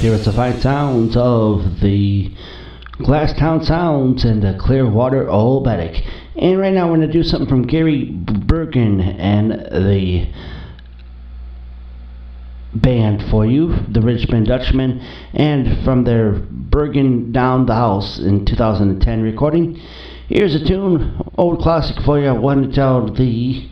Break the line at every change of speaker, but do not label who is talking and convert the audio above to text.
Here it's the fine sounds of the Glasstown Sounds and the Clearwater Oberek. And right now we're going to do something from Gary Bergen and the band for you, the Richmond Dutchmen, and from their Bergen Down the House in 2010 recording. Here's a tune, old classic for you, one to tell the